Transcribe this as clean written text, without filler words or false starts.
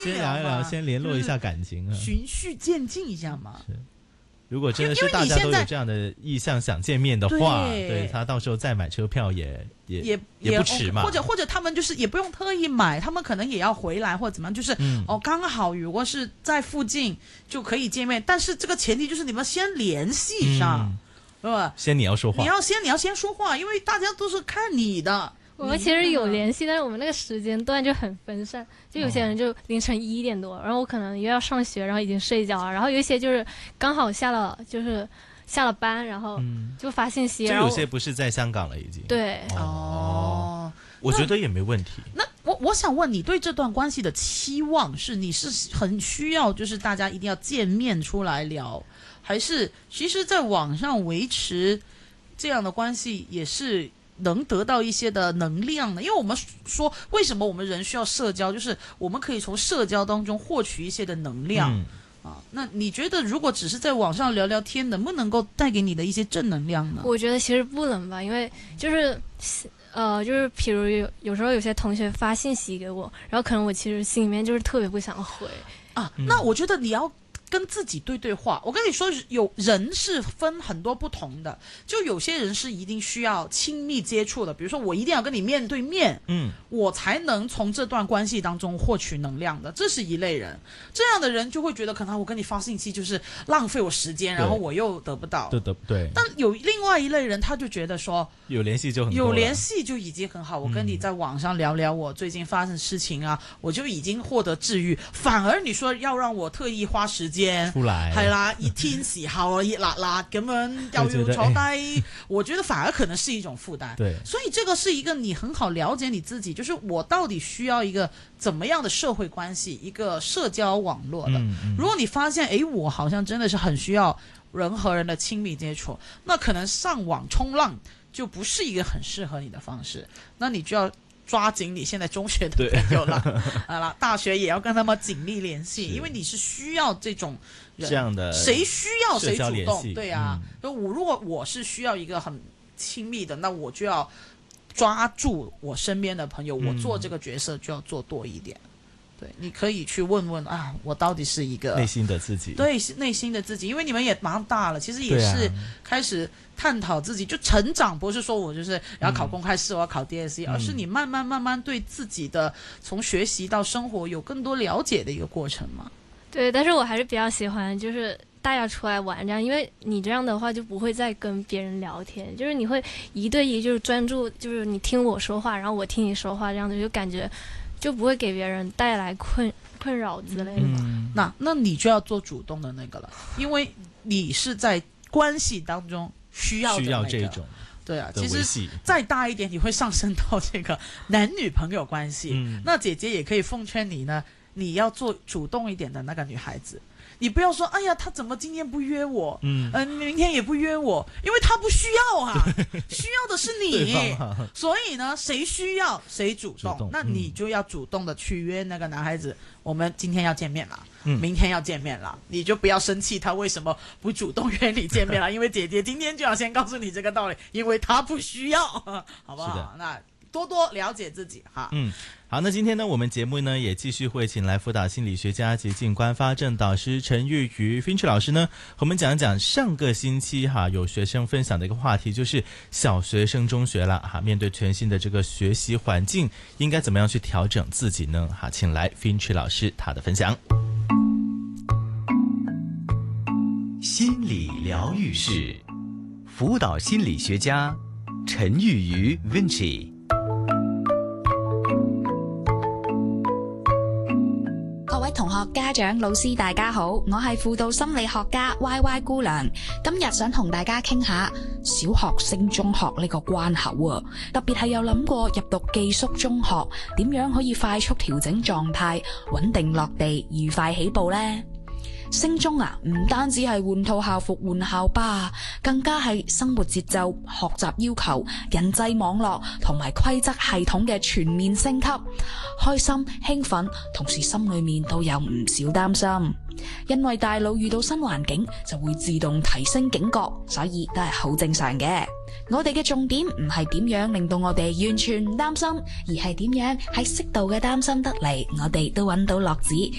先聊一聊，先联络一下感情啊， 循序渐进一下嘛。 是，如果真的是大家都有这样的意向想见面的话，对他到时候再买车票也不迟嘛。 或者他们就是也不用特意买，他们可能也要回来或者怎么样，就是刚好如果是在附近就可以见面，但是这个前提就是你们先联系上，对吧？ 先你要说话， 你要先说话，因为大家都是看你的。 我们其实有联系，但是我们那个时间段就很分散，就有些人就凌晨1点多，然后我可能又要上学，然后已经睡觉了，然后有一些就是刚好下了班，然后就发信息， 就有些不是在香港了已经。 对， 我觉得也没问题。 那我想问你对这段关系的期望是，你是很需要就是大家一定要见面出来聊，还是其实在网上维持这样的关系也是能得到一些的能量呢？因为我们说为什么我们人需要社交，就是我们可以从社交当中获取一些的能量。那你觉得如果只是在网上聊聊天，能不能够带给你的一些正能量呢？ 我觉得其实不能吧，因为就是譬如有时候有些同学发信息给我，然后可能我其实心里面就是特别不想回那我觉得你要跟自己对话。我跟你说，有人是分很多不同的，就有些人是一定需要亲密接触的，比如说我一定要跟你面对面，我才能从这段关系当中获取能量的，这是一类人。这样的人就会觉得可能我跟你发信息就是浪费我时间，然后我又得不到。 对。 但有另外一类人，他就觉得说有联系就很多了， 有联系就已經很好。我跟你在網上聊聊我最近發生的事情啊，我就已經獲得治愈。反而你說要讓我特意花時間出來， 係啦，熱天時候熱辣辣咁樣又要坐低，我覺得反而可能是一種負擔。 對， 所以這個是一個你很好了解你自己，就是我到底需要一個怎麼樣的社會關係，一個社交網絡的。如果你發現我好像真的是很需要人和人的親密接觸，那可能上網衝浪就不是一個很適合你的方式，那你就要抓緊你現在中學的朋友了，大學也要跟他們緊密聯繫，因為你是需要這種人， 這樣的誰需要誰主動，對啊，如果我是需要一個很親密的，那我就要抓住我身邊的朋友，我做這個角色就要做多一點。对，你可以去问问我到底是一个内心的自己， 对，内心的自己，因为你们也蛮大了，其实也是开始探讨自己，就成长，不是说我就是要考公开试，我要考 DSE，而是你慢慢对自己的从学习到生活有更多了解的一个过程嘛。 对，但是我还是比较喜欢就是大家出来玩这样，因为你这样的话就不会再跟别人聊天，就是你会1对1，就是专注，就是你听我说话，然后我听你说话，这样子就感觉就不会给别人带来困扰之类的嘛。 那你就要做主动的那个了，因为你是在关系当中需要这种。 对啊，其实再大一点，你会上升到这个男女朋友关系。那姐姐也可以奉劝你呢，你要做主动一点的那个女孩子。你不要说哎呀他怎么今天不约我明天也不约我，因为他不需要啊需要的是你所以呢谁需要谁主动，那你就要主动的去约那个男孩子，我们今天要见面了明天要见面了，你就不要生气他为什么不主动约你见面了因为姐姐今天就要先告诉你这个道理，因为他不需要好不好？那多多了解自己哈。 好，那今天呢，我们节目呢也继续会请来辅导心理学家及静观发证导师陈玉瑜 Finch 老师呢，和我们讲讲上个星期有学生分享的一个话题，就是小学升中学了面对全新的这个学习环境，应该怎么样去调整自己呢？请来 Finch 老师他的分享。 心理疗愈室，辅导心理学家陈玉瑜 Vinci。 各位同學、家長、老師大家好，我係輔導心理學家 YY 姑娘，今日想同大家傾下小學升中學呢個關口啊，特別係有諗過入讀寄宿中學，點樣可以快速調整狀態，穩定落地，愉快起步呢？升中唔單止係換套校服換校巴，更加係生活節奏、學習要求、人際網絡同埋規則系統嘅全面升級。開心、興奮，同時心裏面都有唔少擔心，因為大腦遇到新環境就會自動提升警覺，所以都係好正常嘅。 我哋嘅重點唔係點樣令到我哋完全唔擔心，而係點樣喺適度嘅擔心得嚟，我哋都揾到樂子，